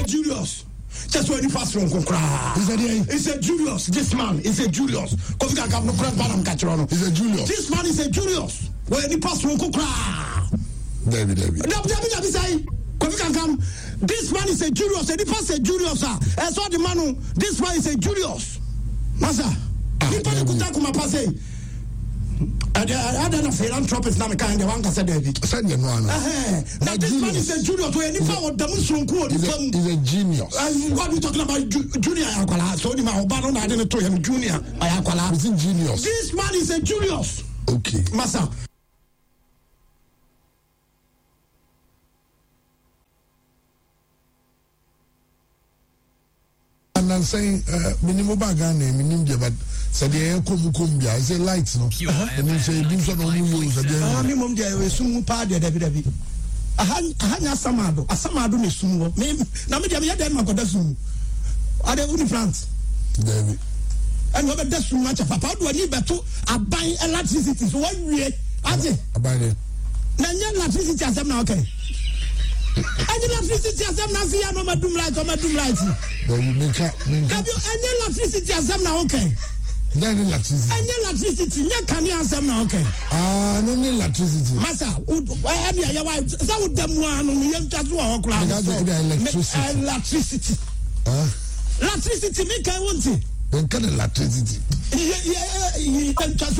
Julius. Just when he passed from Kokra. It's a Julius. This man is a Julius. Kofi can come no crap Banam Catrono. It's a Julius. This man is a Julius. When he passed from Kokra. David. David say, Kofi can come. This man is a Julius. And he passed a Julius. I saw the man. This man is a Julius. Masa. He passed a Kutakuma passe. I don't know philanthropist now. Kind of one can say David. Send them one. Now this man is a Julius. When he found the Muslim code, he's a genius. What are you talking about? Junior Ayakwala. So my Obano, I didn't tell him Junior Ayakwala. He's a genius. This man is a Julius. Okay. Masa. And I'm saying, minimum bagan name, minimum, but said the air kumbia, I say lights, no. And you say, do some use again. Minimum, there is soon party, David. Ahanya Samado ni sumo. Na me dia dem makoda sumo. Ade uni plant. David. And we be sumo acha papa do ani beto aban electricity so one wie. Ate. Aban. Na nya electricity asem na okay. Any electricity asem na see no madum light. David make have you any electricity asem na okay? Then electricity. Any electricity, nya can you asem na okay? No electricity. Masa, why have you that would them one on the tattoo or cloud? Electricity. Electricity, make I want it. Then can electricity. Yeah,